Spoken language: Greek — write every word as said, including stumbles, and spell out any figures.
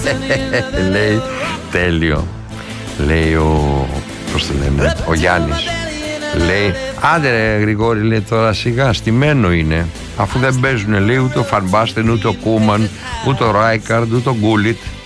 Λέει, τέλειο. Λέει ο, πώς το λένε, ο Γιάννης. Λέει, άντε ρε Γρηγόρη, λέει τώρα σιγά, στημένο είναι. Αφού δεν παίζουν, λέει, ούτε ο Φαν Μπάστεν, ούτε ο Κούμαν, ούτε ο Ράικαρντ, ούτε ο Γκούλιτ.